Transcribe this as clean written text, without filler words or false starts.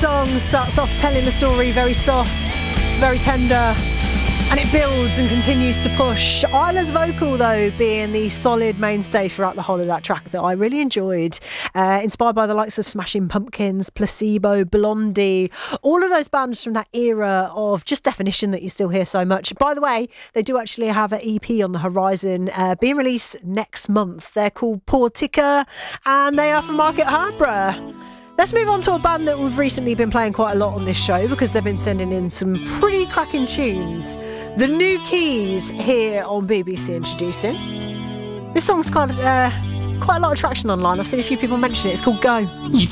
song starts off telling the story very soft, very tender, and it builds and continues to push. Isla's vocal, though, being the solid mainstay throughout the whole of that track that I really enjoyed. Inspired by the likes of Smashing Pumpkins, Placebo, Blondie, all of those bands from that era of just definition that you still hear so much. By the way, they do actually have an EP on the horizon being released next month. They're called Portica, and they are from Market Harborough. Let's move on to a band that we've recently been playing quite a lot on this show because they've been sending in some pretty cracking tunes. The New Keys here on BBC Introducing. This song's got quite a lot of traction online. I've seen a few people mention it. It's called Go. You